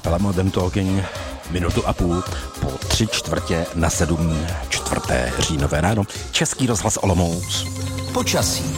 kapela Modern Talking, minutu a půl po 6:45 4. říjnové ráno. Český rozhlas Olomouc. Počasí.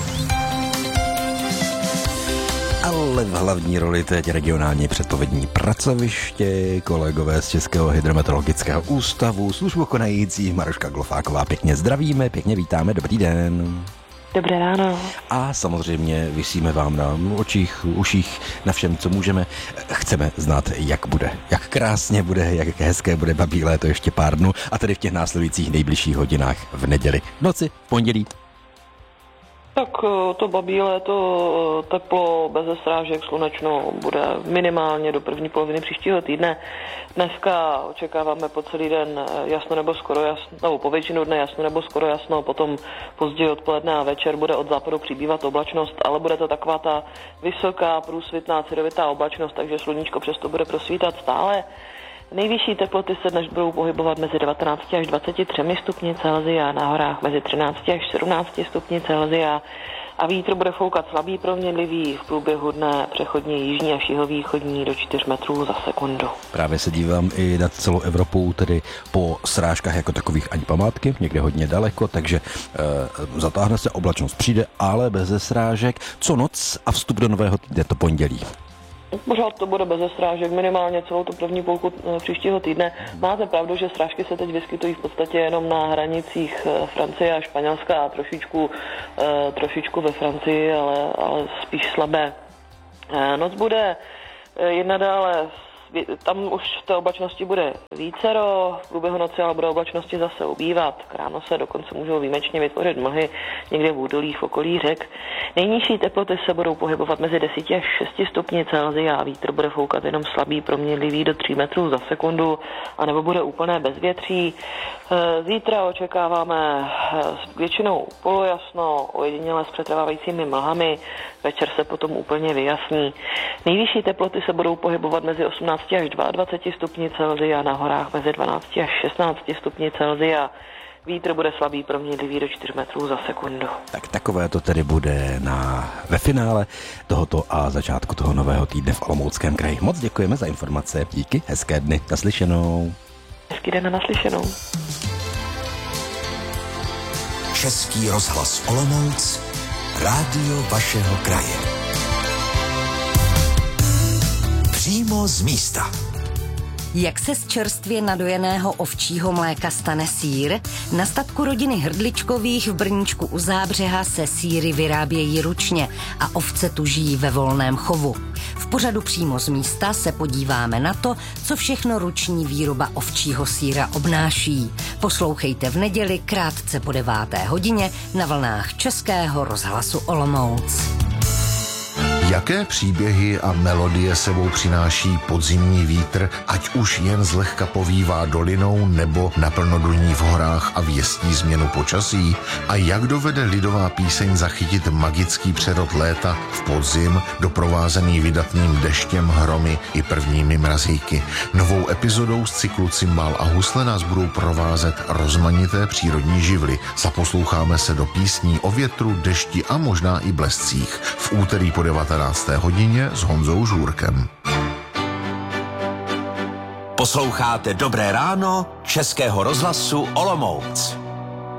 Ale v hlavní roli teď regionální předpovědní pracoviště, kolegové z Českého hydrometeorologického ústavu, službu konající Maruška Glofáková. Pěkně zdravíme, pěkně vítáme, dobrý den. Dobré ráno. A samozřejmě visíme vám na očích, uších, na všem, co můžeme. Chceme znát, jak bude, jak krásně bude, jak hezké bude babí léto ještě pár dnů a tedy v těch následujících nejbližších hodinách v neděli, v noci, v pondělí. Tak to babí léto, teplo, bez srážek, slunečno bude minimálně do první poloviny příštího týdne. Dneska očekáváme po celý den jasno nebo skoro jasno, nebo po většinu dne jasno nebo skoro jasno, potom později odpoledne a večer bude od západu přibývat oblačnost, ale bude to taková ta vysoká, průsvitná, cedovitá oblačnost, takže sluníčko přesto bude prosvítat stále. Nejvyšší teploty se dnes budou pohybovat mezi 19 až 23 stupni Celsia, na horách mezi 13 až 17 stupni Celsia a vítr bude foukat slabý proměnlivý, v průběhu dne přechodně jižní až jihovýchodní do 4 metrů za sekundu. Právě se dívám i nad celou Evropou, tedy po srážkách jako takových ani památky, někde hodně daleko, takže zatáhne se, oblačnost přijde, ale bez srážek. Co noc a vstup do nového týdne, to pondělí. Pořád to bude bez srážek, minimálně celou tu první půlku příštího týdne. Máte pravdu, že srážky se teď vyskytují v podstatě jenom na hranicích Francie a Španělska a trošičku ve Francii, ale spíš slabé. Noc bude i nadále, tam už té oblačnosti bude vícero, v průběhu noci ale bude oblačnosti zase ubývat. K ráno se dokonce můžou výjimečně vytvořit mlhy někde v údolích, v okolí řek. Nejnižší teploty se budou pohybovat mezi 10 až 6 stupni Celsia a vítr bude foukat jenom slabý, proměnlivý do 3 metrů za sekundu, anebo bude úplné bezvětří. Zítra očekáváme většinou polojasno, ojediněle s přetrvávajícími mlhami, večer se potom úplně vyjasní. Nejvyšší teploty se budou pohybovat mezi 18 až 22 stupni Celsia, na horách mezi 12 až 16 stupni Celsia. Vítr bude slabý, proměnlivý do 4 metrů za sekundu. Tak takové to tedy bude ve finále tohoto a začátku toho nového týdne v Olomouckém kraji. Moc děkujeme za informace, díky, hezké dny, naslyšenou. Hezký den a naslyšenou. Český rozhlas Olomouc, rádio vašeho kraje. Přímo z místa. Jak se z čerstvě nadojeného ovčího mléka stane sýr? Na statku rodiny Hrdličkových v Brníčku u Zábřeha se sýry vyrábějí ručně a ovce tu žijí ve volném chovu. V pořadu Přímo z místa se podíváme na to, co všechno ruční výroba ovčího sýra obnáší. Poslouchejte v neděli krátce po 9. hodině na vlnách Českého rozhlasu Olomouc. Jaké příběhy a melodie sebou přináší podzimní vítr, ať už jen zlehka povívá dolinou nebo naplno duní v horách a věstí změnu počasí? A jak dovede lidová píseň zachytit magický přerod léta v podzim, doprovázený vydatným deštěm, hromy i prvními mrazíky? Novou epizodou z cyklu Cymbál a husle nás budou provázet rozmanité přírodní živly. Zaposloucháme se do písní o větru, dešti a možná i blescích. V úterý po 19. hodině s Honzou Žůrkem. Posloucháte Dobré ráno Českého rozhlasu Olomouc.